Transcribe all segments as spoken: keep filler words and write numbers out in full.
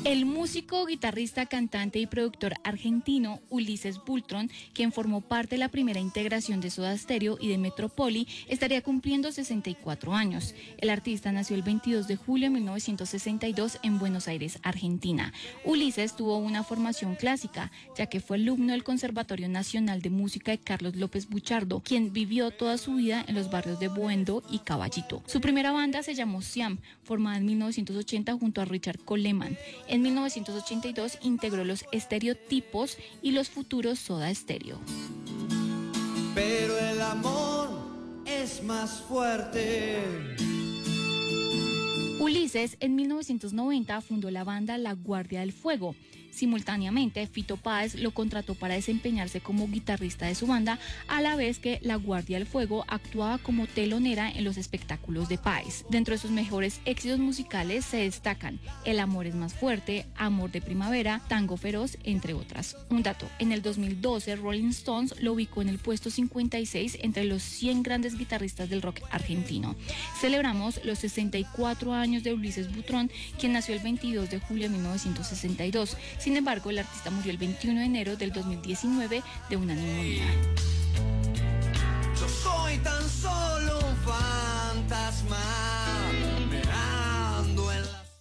El músico, guitarrista, cantante y productor argentino Ulises Butrón, quien formó parte de la primera integración de Soda Stereo y de Metrópoli, estaría cumpliendo sesenta y cuatro años. El artista nació el veintidós de julio de mil novecientos sesenta y dos en Buenos Aires, Argentina. Ulises tuvo una formación clásica, ya que fue alumno del Conservatorio Nacional de Música de Carlos López Buchardo, quien vivió toda su vida en los barrios de Boendo y Caballito. Su primera banda se llamó Siam, formada en mil novecientos ochenta junto a Richard Coleman. En mil novecientos ochenta y dos integró los Estereotipos y los futuros Soda Stereo. Pero el amor es más fuerte. Ulises en mil novecientos noventa fundó la banda La Guardia del Fuego. Simultáneamente, Fito Páez lo contrató para desempeñarse como guitarrista de su banda, a la vez que La Guardia del Fuego actuaba como telonera en los espectáculos de Páez. Dentro de sus mejores éxitos musicales se destacan El amor es más fuerte, Amor de primavera, Tango feroz, entre otras. Un dato, en el dos mil doce Rolling Stones lo ubicó en el puesto cincuenta y seis entre los cien grandes guitarristas del rock argentino. Celebramos los sesenta y cuatro años de Ulises Butrón, quien nació el veintidós de julio de mil novecientos sesenta y dos. Sin embargo, el artista murió el veintiuno de enero del dos mil diecinueve de una neumonía. Yo soy tan solo un fantasma, meando en las...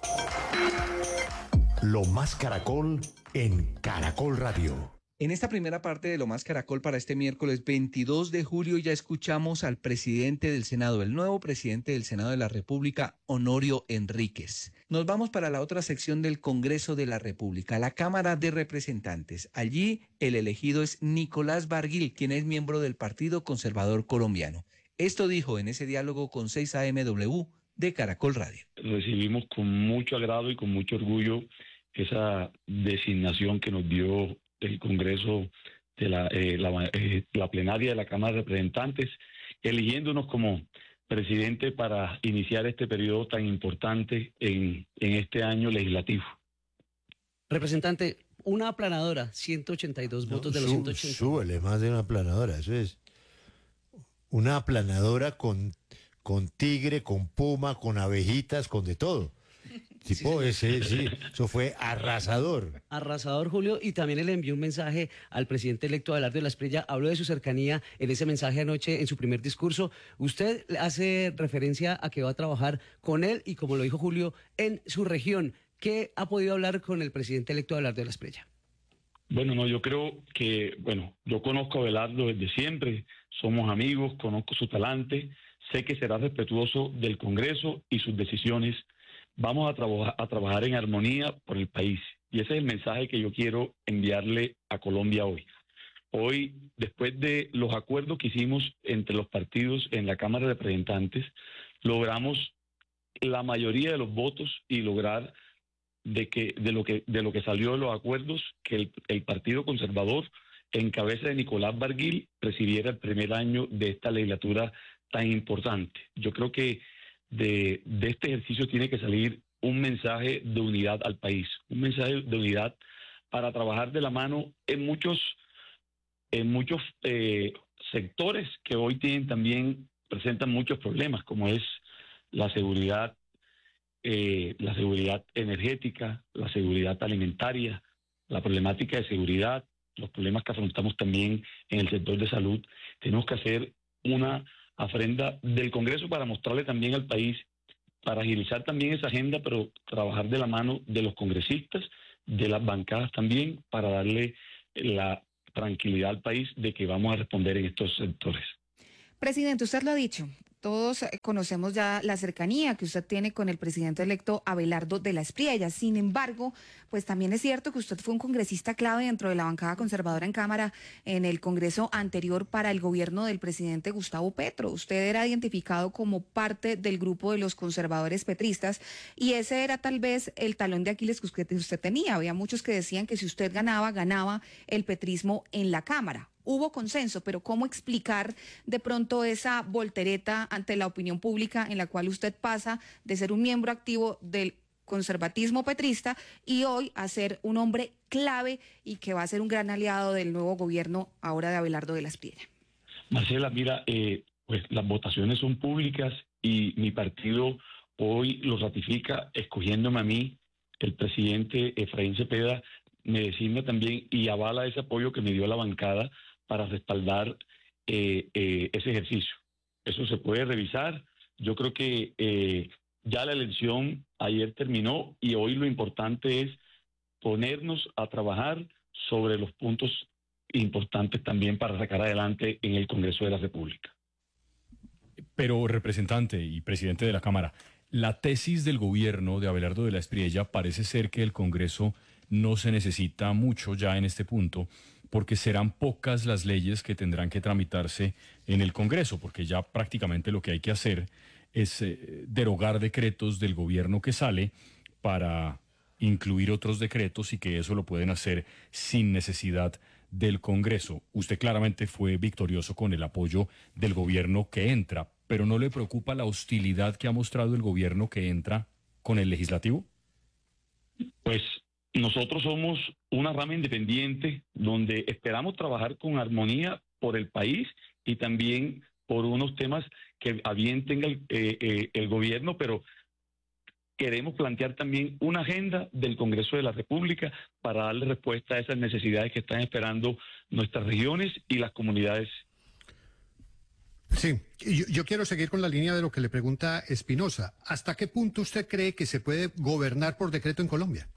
Lo más Caracol en Caracol Radio. En esta primera parte de Lo Más Caracol para este miércoles veintidós de julio ya escuchamos al presidente del Senado, el nuevo presidente del Senado de la República, Honorio Enríquez. Nos vamos para la otra sección del Congreso de la República, la Cámara de Representantes. Allí el elegido es Nicolás Barguil, quien es miembro del Partido Conservador Colombiano. Esto dijo en ese diálogo con seis A M W de Caracol Radio. Recibimos con mucho agrado y con mucho orgullo esa designación que nos dio el Congreso de la, eh, la, eh, la plenaria de la Cámara de Representantes, eligiéndonos como presidente para iniciar este periodo tan importante en, en este año legislativo. Representante, una aplanadora, ciento ochenta y dos no, votos de los ciento ochenta. Súbele más de una aplanadora, eso es una aplanadora con, con tigre, con puma, con abejitas, con de todo. Tipo, sí, ese, sí, eso fue arrasador. Arrasador, Julio, y también le envió un mensaje al presidente electo Abelardo de la Espriella. Habló de su cercanía en ese mensaje anoche en su primer discurso. Usted hace referencia a que va a trabajar con él y, como lo dijo Julio, en su región. ¿Qué ha podido hablar con el presidente electo Abelardo de la Espriella? Bueno, no, yo creo que, bueno, yo conozco a Abelardo desde siempre, somos amigos, conozco su talante, sé que será respetuoso del Congreso y sus decisiones. Vamos a, traba- a trabajar en armonía por el país. Y ese es el mensaje que yo quiero enviarle a Colombia hoy. Hoy, después de los acuerdos que hicimos entre los partidos en la Cámara de Representantes, logramos la mayoría de los votos y lograr de que de lo que de lo que salió de los acuerdos, que el, el Partido Conservador, en cabeza de Nicolás Barguil, presidiera el primer año de esta legislatura tan importante. Yo creo que De, de este ejercicio tiene que salir un mensaje de unidad al país, un mensaje de unidad para trabajar de la mano en muchos, en muchos eh, sectores que hoy tienen también, presentan muchos problemas, como es la seguridad, eh, la seguridad energética, la seguridad alimentaria, la problemática de seguridad, los problemas que afrontamos también en el sector de salud. Tenemos que hacer una ofrenda del Congreso para mostrarle también al país, para agilizar también esa agenda, pero trabajar de la mano de los congresistas, de las bancadas también, para darle la tranquilidad al país de que vamos a responder en estos sectores. Presidente, usted lo ha dicho, todos conocemos ya la cercanía que usted tiene con el presidente electo Abelardo de la Espriella. Sin embargo, pues también es cierto que usted fue un congresista clave dentro de la bancada conservadora en Cámara en el Congreso anterior para el gobierno del presidente Gustavo Petro. Usted era identificado como parte del grupo de los conservadores petristas y ese era tal vez el talón de Aquiles que usted, usted tenía. Había muchos que decían que si usted ganaba, ganaba el petrismo en la Cámara. Hubo consenso, pero ¿cómo explicar de pronto esa voltereta ante la opinión pública en la cual usted pasa de ser un miembro activo del conservatismo petrista y hoy a ser un hombre clave y que va a ser un gran aliado del nuevo gobierno ahora de Abelardo de la Espriella? Marcela, mira, eh, pues las votaciones son públicas y mi partido hoy lo ratifica escogiéndome a mí el presidente Efraín Cepeda me designa también y avala ese apoyo que me dio la bancada para respaldar eh, eh, ese ejercicio. Eso se puede revisar. Yo creo que eh, ya la elección ayer terminó y hoy lo importante es ponernos a trabajar sobre los puntos importantes también para sacar adelante en el Congreso de la República. Pero, representante y presidente de la Cámara, la tesis del gobierno de Abelardo de la Espriella parece ser que el Congreso no se necesita mucho ya en este punto, porque serán pocas las leyes que tendrán que tramitarse en el Congreso, porque ya prácticamente lo que hay que hacer es eh, derogar decretos del gobierno que sale para incluir otros decretos y que eso lo pueden hacer sin necesidad del Congreso. Usted claramente fue victorioso con el apoyo del gobierno que entra, pero ¿no le preocupa la hostilidad que ha mostrado el gobierno que entra con el legislativo? Pues nosotros somos una rama independiente donde esperamos trabajar con armonía por el país y también por unos temas que a bien tenga el, eh, eh, el gobierno, pero queremos plantear también una agenda del Congreso de la República para darle respuesta a esas necesidades que están esperando nuestras regiones y las comunidades. Sí, yo, yo quiero seguir con la línea de lo que le pregunta Espinosa. ¿Hasta qué punto usted cree que se puede gobernar por decreto en Colombia?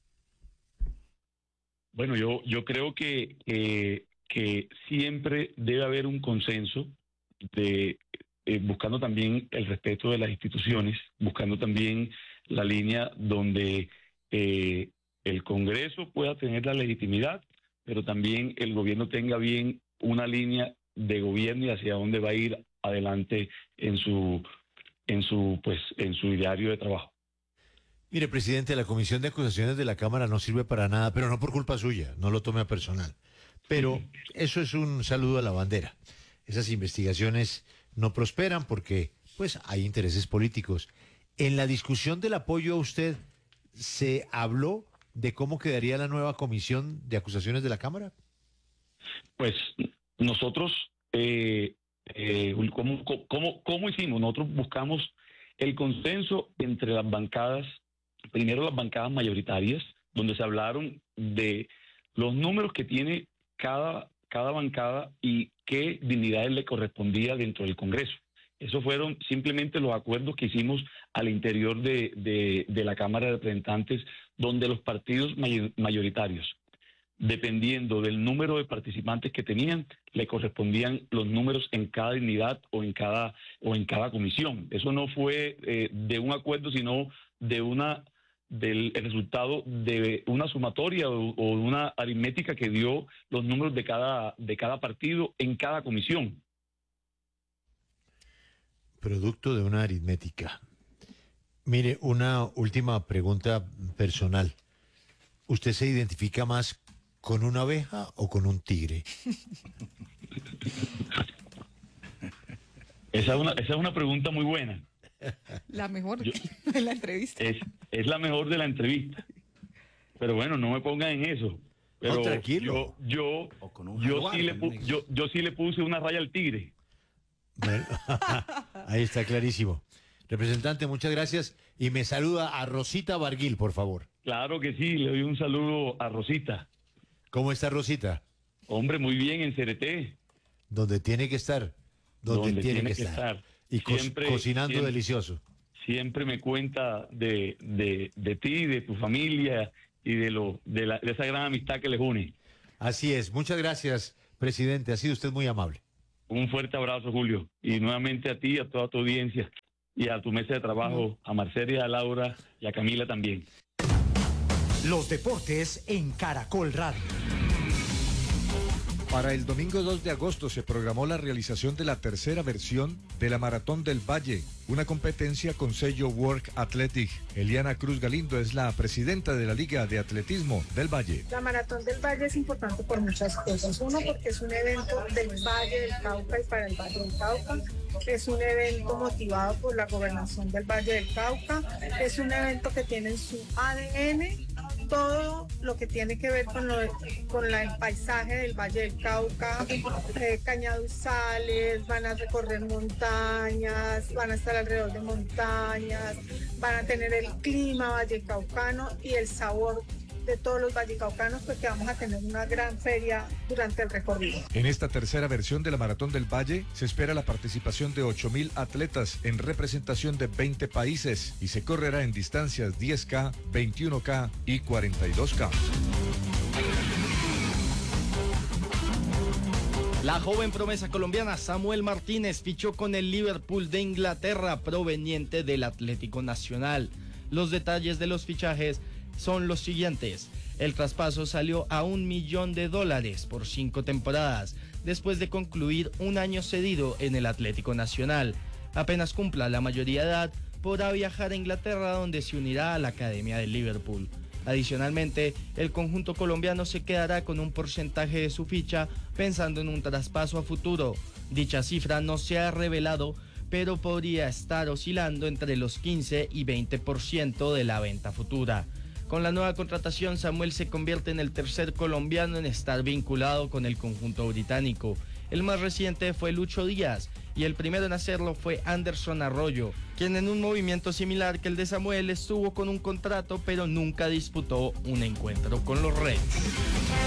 Bueno, yo, yo creo que, que, que siempre debe haber un consenso de eh, buscando también el respeto de las instituciones, buscando también la línea donde eh, el Congreso pueda tener la legitimidad, pero también el gobierno tenga bien una línea de gobierno y hacia dónde va a ir adelante en su en su pues en su diario de trabajo. Mire, presidente, la Comisión de Acusaciones de la Cámara no sirve para nada, pero no por culpa suya, no lo tome a personal. Pero eso es un saludo a la bandera. Esas investigaciones no prosperan porque pues hay intereses políticos. En la discusión del apoyo a usted, ¿se habló de cómo quedaría la nueva Comisión de Acusaciones de la Cámara? Pues nosotros, eh, eh, ¿cómo, cómo, ¿cómo hicimos? Nosotros buscamos el consenso entre las bancadas, primero las bancadas mayoritarias, donde se hablaron de los números que tiene cada, cada bancada y qué dignidades le correspondía dentro del Congreso. Esos fueron simplemente los acuerdos que hicimos al interior de, de, de la Cámara de Representantes, donde los partidos mayoritarios, dependiendo del número de participantes que tenían, le correspondían los números en cada dignidad o en cada o en cada comisión. Eso no fue eh, de un acuerdo, sino de una del el resultado de una sumatoria o, o de una aritmética que dio los números de cada de cada partido en cada comisión. Producto de una aritmética. Mire, una última pregunta personal. ¿Usted se identifica más con una abeja o con un tigre? Esa es una, esa es una pregunta muy buena. La mejor Yo, de la entrevista. Es, es la mejor de la entrevista. Pero bueno, no me pongan en eso. Pero no, tranquilo. Yo, yo, yo, sí le pu, yo, yo sí le puse una raya al tigre. Bueno, ahí está clarísimo. Representante, muchas gracias. Y me saluda a Rosita Barguil, por favor. Claro que sí, le doy un saludo a Rosita. ¿Cómo está Rosita? Hombre, muy bien en C R T. Donde tiene que estar. Donde, Donde tiene, tiene que, que estar. estar. Y co siempre, cocinando siempre, delicioso. Siempre me cuenta de, de, de ti, de tu familia y de, lo, de, la, de esa gran amistad que les une. Así es. Muchas gracias, presidente. Ha sido usted muy amable. Un fuerte abrazo, Julio. Y nuevamente a ti, a toda tu audiencia y a tu mesa de trabajo, a Marcela, a Laura y a Camila también. Los deportes en Caracol Radio. Para el domingo dos de agosto se programó la realización de la tercera versión de la Maratón del Valle, una competencia con sello Work Athletic. Eliana Cruz Galindo es la presidenta de la Liga de Atletismo del Valle. La Maratón del Valle es importante por muchas cosas. Uno, porque es un evento del Valle del Cauca y para el Valle del Cauca. Es un evento motivado por la gobernación del Valle del Cauca. Es un evento que tiene en su A D N todo lo que tiene que ver con, lo, con la, el paisaje del Valle del Cauca, eh, cañaduzales, van a recorrer montañas, van a estar alrededor de montañas, van a tener el clima vallecaucano y el sabor de todos los vallecaucanos, porque vamos a tener una gran feria durante el recorrido. En esta tercera versión de la Maratón del Valle se espera la participación de ocho mil atletas en representación de veinte países y se correrá en distancias diez K, veintiuno K y cuarenta y dos K. La joven promesa colombiana Samuel Martínez fichó con el Liverpool de Inglaterra proveniente del Atlético Nacional. Los detalles de los fichajes son los siguientes. El traspaso salió a un millón de dólares por cinco temporadas, después de concluir un año cedido en el Atlético Nacional. Apenas cumpla la mayoría de edad, podrá viajar a Inglaterra, donde se unirá a la Academia del Liverpool. Adicionalmente, el conjunto colombiano se quedará con un porcentaje de su ficha, pensando en un traspaso a futuro. Dicha cifra no se ha revelado, pero podría estar oscilando entre los quince y veinte por ciento de la venta futura. Con la nueva contratación, Samuel se convierte en el tercer colombiano en estar vinculado con el conjunto británico. El más reciente fue Lucho Díaz y el primero en hacerlo fue Anderson Arroyo, quien en un movimiento similar que el de Samuel estuvo con un contrato pero nunca disputó un encuentro con los Reds.